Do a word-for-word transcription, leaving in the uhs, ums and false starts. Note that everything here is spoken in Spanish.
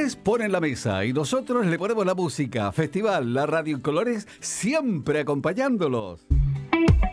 Ustedes ponen la mesa y nosotros le ponemos la música. Festival La Radio en Colores, siempre acompañándolos.